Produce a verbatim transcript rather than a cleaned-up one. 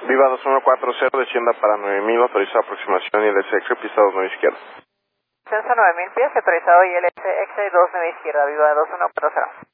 Viva dos uno cuatro cero, descienda para nueve mil, autorizado aproximación y L S X, pista dos nueve izquierda. Descenso nueve mil pies, autorizado y L S X dos nueve izquierda, Viva dos uno cuatro cero.